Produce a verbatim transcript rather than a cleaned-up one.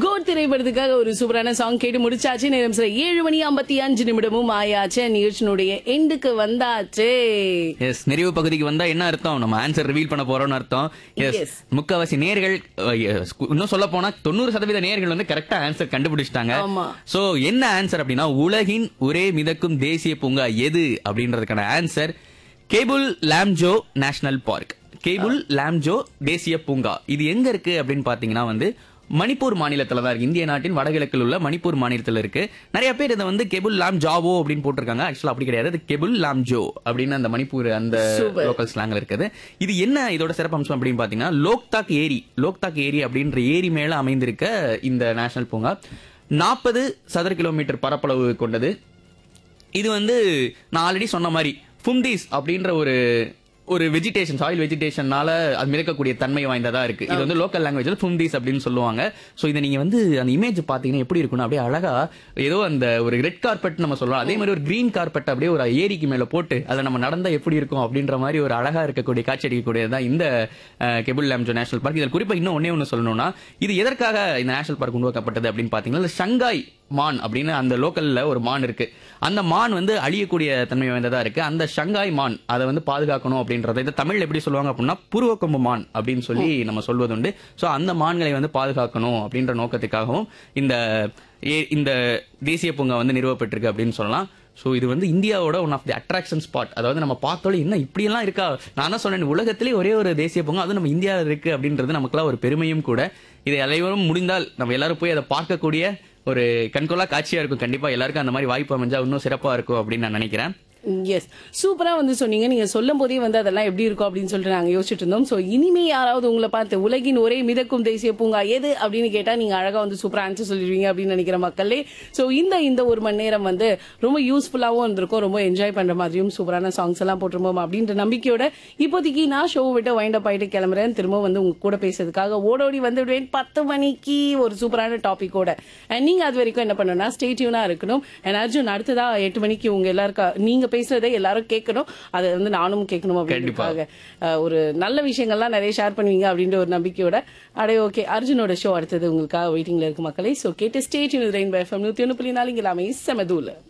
Code திரைப்படத்துக்காக ஒரு சூப்பரான சாங் கேட்டு முடிச்சாச்சு. நேரம் சில ஏழு மணி ஐம்பத்தி அஞ்சு நிமிடமும் ஆயாச்சு. நிகழ்ச்சியினுடைய எண்டுக்கு வந்தாச்சு. எஸ், நிறைவு பகுதிக்கு வந்தா என்ன அர்த்தம்? நம்ம ஆன்சர் ரிவீல் பண்ண போறோம்னு அர்த்தம். எஸ், முக்காவாசி நேர்கள், இன்னும் சொல்ல போனா தொண்ணூறு சதவீத நேர்கள் வந்து கரெக்டா ஆன்சர் கண்டுபிடிச்சிட்டாங்க. சோ என்ன ஆன்சர் அப்படின்னா, உலகின் ஒரே மிதக்கும் தேசிய பூங்கா எது அப்படின்றதுக்கான answer cable Lamjao national park. Cable Lamjao தேசிய பூங்கா இது எங்க இருக்கு அப்படின்னு பாத்தீங்கன்னா வந்து மணிப்பூர் மாநிலத்துல தான் இருக்கு. இந்திய நாட்டின் வடகிழக்கில் உள்ள மணிப்பூர் மாநிலத்தில் இருக்கு. நிறைய பேர் இதை வந்து கேபுல் லாம் ஜாவோ அப்படின்னு போட்டிருக்காங்க. ஆக்சுவலா அப்படி கிடையாது, கேபுல் லாம் ஜோ அப்படின்னு அந்த மணிப்பூர் அந்த லோக்கல் ஸ்லாங்ல இருக்குது. இது என்ன இதோட சிறப்பம்சம் அப்படின்னு பாத்தீங்கன்னா, லோக்தாக் ஏரி லோக்தாக் ஏரி அப்படின்ற ஏரி மேல அமைந்திருக்க இந்த நேஷனல் பூங்கா நாற்பது சதுர கிலோமீட்டர் பரப்பளவு கொண்டது. இது வந்து நான் ஆல்ரெடி சொன்ன மாதிரி ஃபும்தீஸ் அப்படின்ற ஒரு ஒரு வெஜிடேஷன் சாயில் வெஜிடேஷனால அது மிதக்கக்கூடிய தன்மை வாய்ந்ததா இருக்கு. இது வந்து லோக்கல் லாங்குவேஜ்ல ஃபும்தீஸ் அப்படின்னு சொல்லுவாங்க. சோ இதை நீங்க வந்து அந்த இமேஜ் பாத்தீங்கன்னா எப்படி இருக்கும்னா, அப்படியே அழகா ஏதோ அந்த ஒரு ரெட் கார்பெட் நம்ம சொல்றோம், அதே மாதிரி ஒரு கிரீன் கார்பெட் அப்படியே ஒரு ஏரிக்கு மேல போட்டு அதை நம்ம நடந்தா எப்படி இருக்கும் அப்படின்ற மாதிரி ஒரு அழகா இருக்கக்கூடிய காட்சி அடிக்கக்கூடியதான் இந்த கேபுல் லாம்ஜோ நேஷனல் பார்க். இதில் குறிப்பா இன்னும் ஒன்னே ஒன்னு சொல்லணும்னா, இது எதற்காக இந்த நேஷனல் பார்க் உருவாக்கப்பட்டது அப்படின்னு பாத்தீங்கன்னா, ஷங்காய் மான் அப்படின்னு அந்த லோக்கல்ல ஒரு மான் இருக்கு. அந்த மான் வந்து அழியக்கூடிய தன்மை வாய்ந்ததா இருக்கு. அந்த ஷங்காய் மான் அதை வந்து பாதுகாக்கணும் அப்படின்றத இந்த தமிழ்ல எப்படி சொல்லுவாங்க அப்படின்னா, புருவக்கொம்பு மான் அப்படின்னு சொல்லி நம்ம சொல்வதுண்டு. சோ அந்த மான்களை வந்து பாதுகாக்கணும் அப்படின்ற நோக்கத்துக்காகவும் இந்த இந்த தேசிய பூங்கா வந்து நிறுவப்பட்டிருக்கு அப்படின்னு சொல்லலாம். சோ இது வந்து இந்தியாவோட one of the attraction spot. அதாவது நம்ம பார்த்தோம் என்ன இப்படி எல்லாம் இருக்கா, நான் தான் சொன்னேன் உலகத்திலே ஒரே ஒரு தேசிய பூங்கா அது நம்ம இந்தியாவில் இருக்கு அப்படின்றது நமக்குலாம் ஒரு பெருமையும் கூட. இதை அனைவரும் முடிந்தால் நம்ம எல்லாரும் போய் அதை பார்க்கக்கூடிய ஒரு கண்கொள்ளா காட்சியா இருக்கும். கண்டிப்பா எல்லாருக்கும் அந்த மாதிரி வாய்ப்பு அமைஞ்சா இன்னும் சிறப்பா இருக்கும் அப்படின்னு நான் நினைக்கிறேன். எஸ், சூப்பரா வந்து சொன்னீங்க. நீங்க சொல்லும் போதே வந்து அதெல்லாம் எப்படி இருக்கும் அப்படின்னு சொல்லிட்டு நாங்க யோசிச்சுட்டு இருந்தோம். சோ இனிமே யாராவது உங்களை பார்த்து உலகின் ஒரே மிதக்கும் தேசிய பூங்கா எது அப்படின்னு கேட்டா நீங்க அழகா வந்து சூப்பரா ஆன்சர் சொல்லிடுவீங்க அப்படின்னு நினைக்கிற மக்களே. சோ இந்த இந்த ஒரு மணி நேரம் வந்து ரொம்ப யூஸ்ஃபுல்லாவும் இருந்திருக்கும், ரொம்ப என்ஜாய் பண்ற மாதிரியும் சூப்பரான சாங்ஸ் எல்லாம் போட்டிருப்போம் அப்படின்ற நம்பிக்கையோட இப்போதைக்கு நான் ஷோ விட்டு வைண்ட் அப் ஆயிட்டு கிளம்புறேன். திரும்ப வந்து உங்க கூட பேசுறதுக்காக ஓடோடி வந்து விடுவேன் பத்து மணிக்கு ஒரு சூப்பரான டாபிக்கோட. நீங்க அது வரைக்கும் என்ன பண்ணணும்னா ஸ்டே டியூனா இருக்கணும். அர்ஜுன் அடுத்ததா எட்டு மணிக்கு உங்க எல்லாருக்கும் நீங்க பேசுறதை எல்லாரும் கேட்கணும், அதை வந்து நானும் கேட்கணும் அப்படின்றதுக்காக ஒரு நல்ல விஷயங்கள்லாம் நிறைய ஷேர் பண்ணுவீங்க அப்படின்ற ஒரு நம்பிக்கையோட அடே ஓகே அர்ஜுனோட ஷோ அடுத்தது உங்களுக்காக வெயிட்டிங்ல இருக்கு மக்களே. சோ கேட்டு ஸ்டே டியூன் ரெயின்போ எஃப்எம் நூத்தி ஒன்று புள்ளி நாலு இங்க எல்லாமே செமதூல.